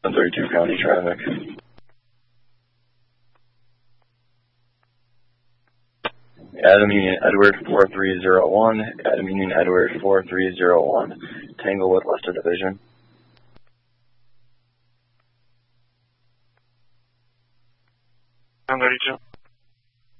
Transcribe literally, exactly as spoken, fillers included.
thirty-two County traffic. Adam Union Edward four three zero one, Adam Union Edward four three zero one, Tanglewood Lester Division. I'm thirty-two.